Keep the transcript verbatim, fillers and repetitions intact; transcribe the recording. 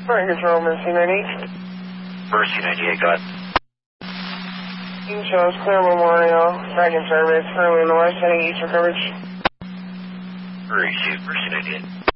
Fire control, Mercy ninety-eight. Mercy ninety-eight, got it. Team shows clear Memorial. Dragon service, currently in the west, heading east for coverage. Receive, Mercy ninety-eight.